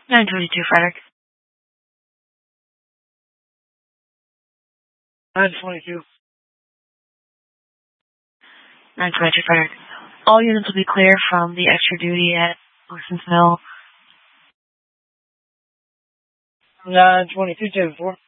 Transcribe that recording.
922, Frederick. 922. 922, Frederick. All units will be clear from the extra duty at Oceans Mill. 922, 10-4.